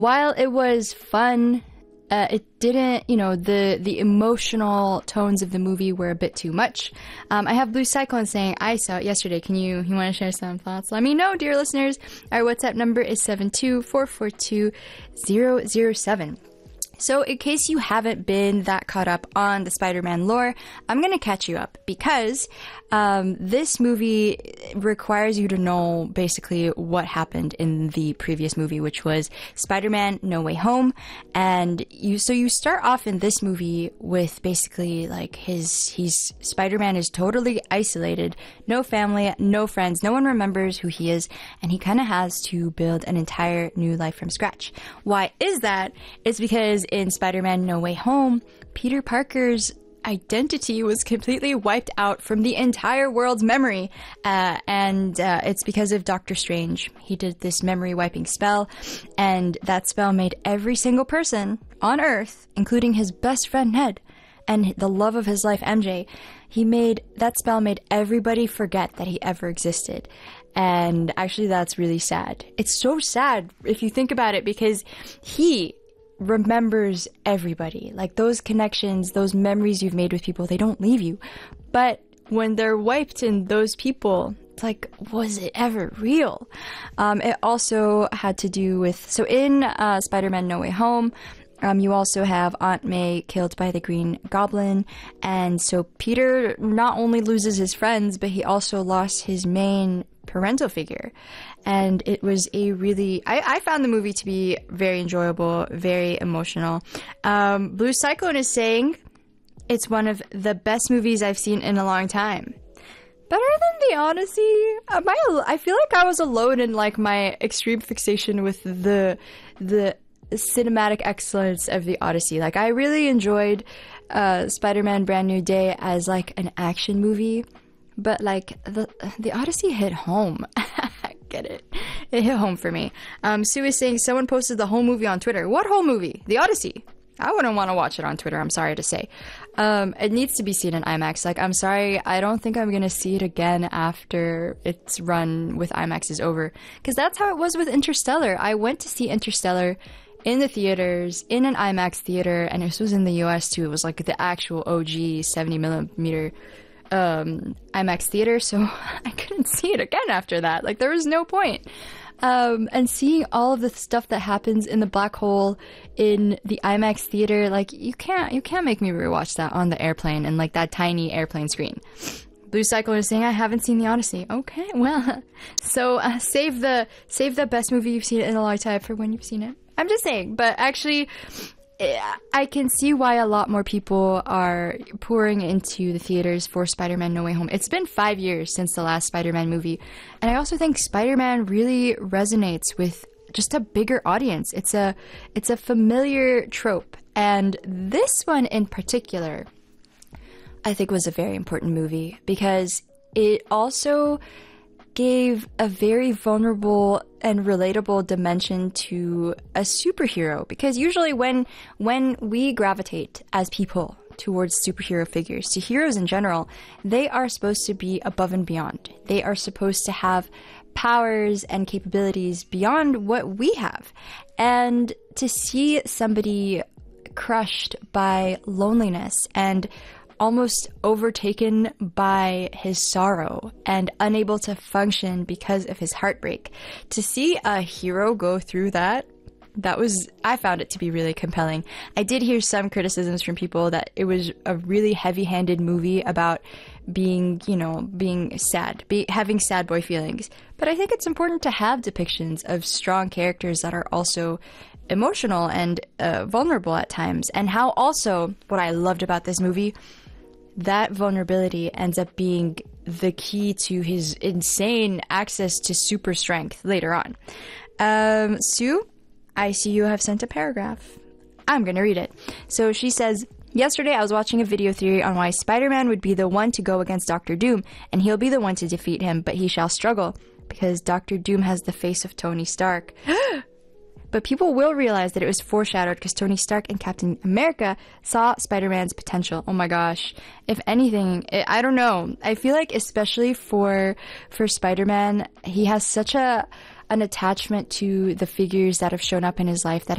While it was fun, it didn't, the emotional tones of the movie were a bit too much. I have Blue Cyclone saying, I saw it yesterday. You want to share some thoughts? Let me know, dear listeners. Our WhatsApp number is 72442-007. So in case you haven't been that caught up on the Spider-Man lore, I'm going to catch you up because this movie requires you to know basically what happened in the previous movie, which was Spider-Man No Way Home. And you start off in this movie with basically like Spider-Man is totally isolated, no family, no friends, no one remembers who he is, and he kind of has to build an entire new life from scratch. Why is that? It's because in Spider-Man No Way Home, Peter Parker's identity was completely wiped out from the entire world's memory, and it's because of Doctor Strange. He did this memory wiping spell, and that spell made every single person on Earth, including his best friend Ned and the love of his life MJ, that spell made everybody forget that he ever existed. And actually that's really sad. It's so sad if you think about it, because he remembers everybody. Like, those connections, those memories you've made with people, they don't leave you. But when they're wiped in those people, it's like, was it ever real? It also had to do with, so in Spider-Man No Way Home, you also have Aunt May killed by the Green Goblin, and so Peter not only loses his friends, but he also lost his main parental figure. And it was I found the movie to be very enjoyable, very emotional. Blue Cyclone is saying it's one of the best movies I've seen in a long time. Better than The Odyssey? I feel like I was alone in like my extreme fixation with the cinematic excellence of The Odyssey. Like, I really enjoyed Spider-Man Brand New Day as like an action movie, but like the Odyssey hit home. I get it. It hit home for me. Sue is saying someone posted the whole movie on Twitter. What whole movie? The Odyssey. I wouldn't want to watch it on Twitter, I'm sorry to say. It needs to be seen in IMAX. Like, I'm sorry, I don't think I'm going to see it again after its run with IMAX is over. Because that's how it was with Interstellar. I went to see Interstellar in the theaters, in an IMAX theater, and this was in the US too. It was like the actual OG 70 millimeter IMAX theater, so I couldn't see it again after that. Like, there was no point. And seeing all of the stuff that happens in the black hole in the IMAX theater, like, you can't make me rewatch that on the airplane and like that tiny airplane screen. Blue Cyclone is saying I haven't seen The Odyssey. Okay, well, so save the best movie you've seen in a long time for when you've seen it. I'm just saying, but actually, I can see why a lot more people are pouring into the theaters for Spider-Man No Way Home. It's been 5 years since the last Spider-Man movie, and I also think Spider-Man really resonates with just a bigger audience. It's a familiar trope, and this one in particular, I think, was a very important movie because it also gave a very vulnerable and relatable dimension to a superhero, because usually when we gravitate as people towards superhero figures, to heroes in general, they are supposed to be above and beyond. They are supposed to have powers and capabilities beyond what we have. And to see somebody crushed by loneliness and almost overtaken by his sorrow and unable to function because of his heartbreak. To see a hero go through that I found it to be really compelling. I did hear some criticisms from people that it was a really heavy-handed movie about being sad, having sad boy feelings. But I think it's important to have depictions of strong characters that are also emotional and vulnerable at times. And how also, what I loved about this movie, that vulnerability ends up being the key to his insane access to super strength later on. Sue, I see you have sent a paragraph. I'm going to read it. So she says, yesterday I was watching a video theory on why Spider-Man would be the one to go against Doctor Doom, and he'll be the one to defeat him, but he shall struggle, because Doctor Doom has the face of Tony Stark. But people will realize that it was foreshadowed because Tony Stark and Captain America saw Spider-Man's potential. Oh my gosh. If anything, I don't know. I feel like especially for Spider-Man, he has such an attachment to the figures that have shown up in his life that